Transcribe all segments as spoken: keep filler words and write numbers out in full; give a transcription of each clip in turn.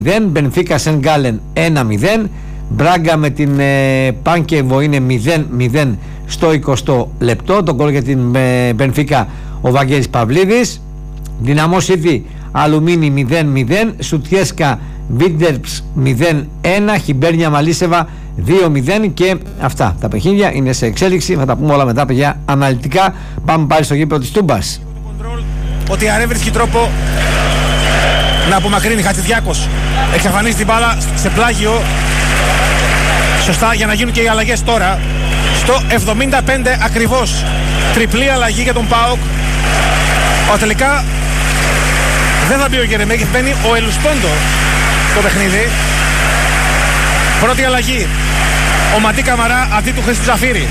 Μπενφίκα Σεν Γκάλεν ένα μηδέν. Μπράγκα με την ε, Πάνκεβο είναι μηδέν μηδέν στο εικοστό λεπτό. Το γκολ για την ε, Μπενφίκα ο Βαγγέλης Παυλίδης. Δυναμό City Αλουμίνι μηδέν μηδέν. Σουτιέσκα Βίντερπς μηδέν ένα. Χιμπέρνια Μαλίσεβα δύο μηδέν. Και αυτά τα παιχνίδια είναι σε εξέλιξη. Θα τα πούμε όλα μετά, παιδιά, αναλυτικά. Πάμε πάλι στο γήπεδο της Τούμπας. Ότι Αρέ βρίσκει τρόπο να απομακρύνει. Χατζηδιάκος εξαφανίζει την μπάλα σε πλάγιο. Σωστά, για να γίνουν και οι αλλαγές τώρα. Στο εβδομήντα πέντε ακριβώς. Τριπλή αλλαγή για τον ΠΑΟΚ. Ο τελικά δεν θα μπει ο Γερεμέγης, μπαίνει ο Ελουστόντο στο παιχνίδι. Πρώτη αλλαγή. Ο Ματί Καμαρά αντί του Χρήστου Ζαφύρη.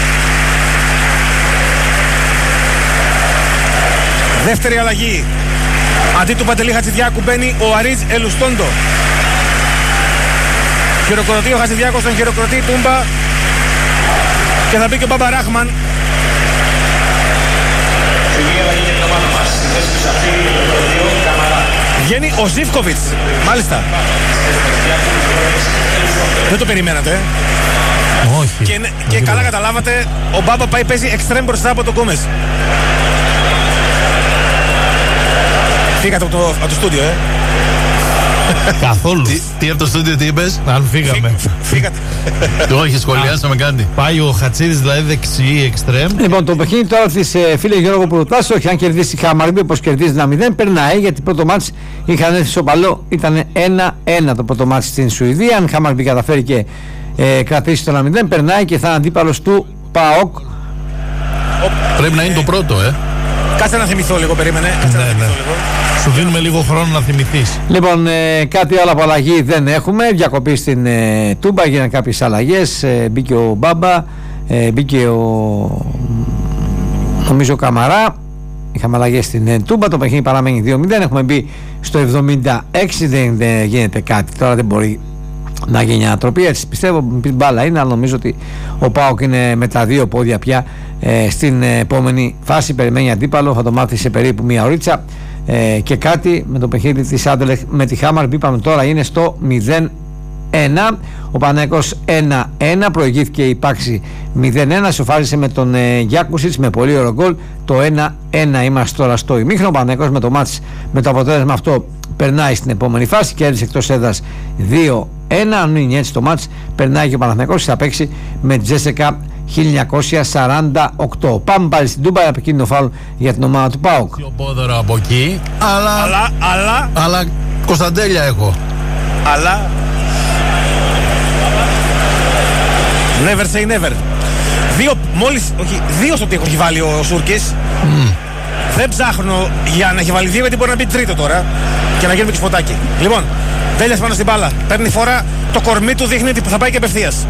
Δεύτερη αλλαγή. Αντί του Παντελή Χατζηδιάκου μπαίνει ο Αρίτζ Ελουστόντο. Χειροκροτεί ο Χατζηδιάκος, τον χειροκροτεί η Τούμπα. Και θα μπει και ο Μπάμπα Ράχμαν. Βγαίνει ο Ζίβκοβιτς. Μάλιστα. Δεν το περιμένατε, ε? Όχι. Και, και καλά καταλάβατε, ο Μπάμπα πάει παίζει εξτρέμ μπροστά από τον Γκόμες. Φύγατε από το, από το στούντιο, ε. Καθόλου. Τι, τι από το στούντιο, τι είπες? Αν φύγαμε. Φύγατε. Το όχι, σχολιάσαμε κάτι. Πάει ο Χατσίδης, δηλαδή δεξιή εξτρέμ. Λοιπόν, το παιχνίδι τώρα της ε, φίλε Γιώργο Πρωτάς, όχι αν κερδίσει η Χαμαρμπή όπως κερδίζει ένα μηδέν, περνάει, γιατί πρώτο μάτς είχαν έρθει στο παλό, ήταν ένα ένα το πρώτο μάτς στην Σουηδία. Αν η Χαμαρμπή καταφέρει και ε, κρατήσει το ένα μηδέν, περνάει και θα είναι αντίπαλος του ΠΑΟΚ. Πρέπει να είναι το πρώτο, ε. Κάτσε να θυμηθώ λίγο, περίμενε. Κάτσε Ναι, να θυμηθώ ναι. λίγο. Σου δίνουμε λίγο χρόνο να θυμηθείς. Λοιπόν, ε, κάτι άλλο από αλλαγή δεν έχουμε. Διακοπή στην ε, Τούμπα, έγιναν κάποιες αλλαγές. Ε, μπήκε ο Μπάμπα, ε, μπήκε ο νομίζω ο Καμαρά. Είχαμε αλλαγές στην ε, Τούμπα. Το παιχνίδι παραμένει δύο μηδέν. Έχουμε μπει στο εβδομήντα έξι. Δεν, δεν γίνεται κάτι. Τώρα δεν μπορεί να γίνει ανατροπή. Έτσι πιστεύω, μπάλα είναι, αλλά νομίζω ότι ο ΠΑΟΚ είναι με τα δύο πόδια πια ε, στην επόμενη φάση. Περιμένει αντίπαλο, θα το μάθει σε περίπου μία ωρίτσα. Ε, και κάτι με το παιχνίδι της Άντελεχ με τη Χάμαρ, είπαμε τώρα είναι στο μηδέν ένα. Ο Παναθηναϊκός ένα ένα, προηγήθηκε η πάξη μηδέν ένα, σοφάρισε με τον ε, Γιάκουσιτς με πολύ ωραίο γκολ. Το ένα ένα είμαστε τώρα στο ημίχρονο. Ο Παναθηναϊκός με το μάτς, με το αποτέλεσμα αυτό, περνάει στην επόμενη φάση, κέρδισε εκτός έδρας δύο ένα. Αν είναι έτσι το μάτς, περνάει και ο Παναθηναϊκός, θα παίξει με Τζέσεκα χίλια εννιακόσια σαράντα οκτώ. Πάμε πάλι στην Τούμπα, επικίνδυνο φάουλ για την ομάδα του ΠΑΟΚ. Πιο πόδωρο από εκεί, αλλά, Αλλά, αλλά, αλλά Κωνσταντέλια έχω. αλλά never say never. Δύο, μόλις, όχι, δύο στο τι έχει βάλει ο Σούρκης. Mm. Δεν ψάχνω για να έχει βάλει δύο, γιατί μπορεί να μπει τρίτο τώρα και να γίνουμε και σφωτάκι. Λοιπόν, Τέλειας πάνω στην μπάλα, παίρνει φορά, το κορμί του δείχνει ότι θα πάει και απευθείας.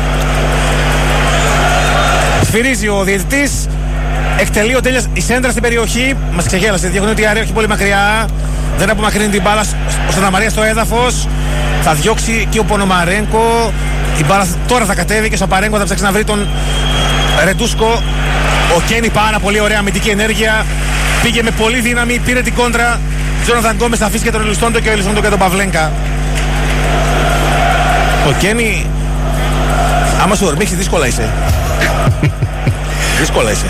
Σφυρίζει ο διαιτητής, εκτελεί ο Τέλειας η σέντρα στην περιοχή. Μας ξεγέλασε, διότι ότι η Αρέα έχει πολύ μακριά. Δεν απομακρύνει την μπάλα ώστε να Μαρία στο έδαφος. Θα διώξει και ο Πονομαρένκο. Η μπάλα τώρα θα κατέβει και στο Παρέγκο θα ψάξει να βρει τον Ρεντούσκο. Ο Κένι πάρα πολύ ωραία αμυντική ενέργεια. Πήγε με πολύ δύναμη, πήρε την κόντρα. Τζόναθαν Γκόμες θα αφήσει και τον Ελουστόντο και ο Ελουστόντο και τον Παυλένκα. Ο Κένι, άμα σου ορμήξει, δύσκολα είσαι. Δύσκολα είσαι.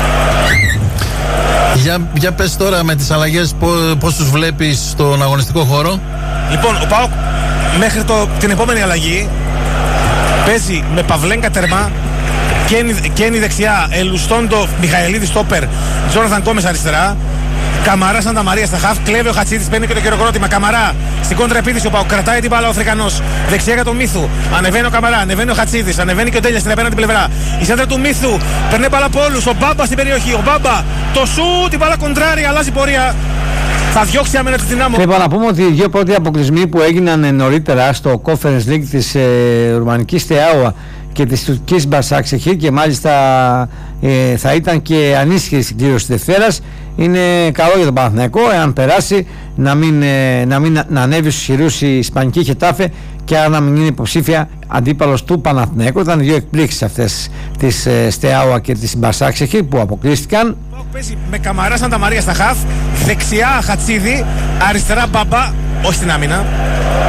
Για, για πες τώρα με τις αλλαγές πώς, πώς τους βλέπεις στον αγωνιστικό χώρο. Λοιπόν, ο ΠΑΟΚ μέχρι το, την επόμενη αλλαγή παίζει με Παυλένκα τερμά, Κένι, Κένι δεξιά, Ελουστόντο, Μιχαηλίδη στόπερ, Τζόναθαν Γκόμες αριστερά, Καμαρά Σάντα Μαρία στα χαφ, κλέβει ο Χατσίδης, παίρνει και το χειροκρότημα. Καμαρά στην κόντρα επίθεση, ο ΠΑΟΚ κρατάει την μπάλα ο Αφρικανός. Δεξιά για τον Μίθου, ανεβαίνει ο Καμαρά, ανεβαίνει ο Χατσίδης, ανεβαίνει και ο Τέλειας στην απέναντι πλευρά. Η σέντρα του Μίθου, παίρνει μπάλα από όλους, ο Μπάμπα στην περιοχή, ο Μπάμπα, το σου, την μπάλα κοντράρει, αλλάζει πορεία. Θα διώξει άμενα τη δυνάμω. Λοιπόν, να πούμε ότι οι δύο πρώτοι αποκλεισμοί που έγιναν νωρίτερα στο Conference League της ε, Ρουμανικής Στεάουα και της τουρκικής Μπαρσάξεχη, και μάλιστα ε, θα ήταν και ανήσυχη στην κλήρωση της Δευτέρας, είναι καλό για τον Παναθηναϊκό εάν περάσει, να μην, ε, να, μην να ανέβει στους χειρούς η Ισπανική Χετάφε και άρα να μην είναι υποψήφια αντίπαλος του Παναθηναϊκού. Ήταν δύο εκπλήξεις αυτές της ε, Στεάουα και της Μπαρσάξεχη που αποκλείστηκαν. Παίζει με Καμαρά Σάντα Μαρία στα χαφ, δεξιά Χατσίδη, αριστερά Μπαμπά, όχι στην άμυνα.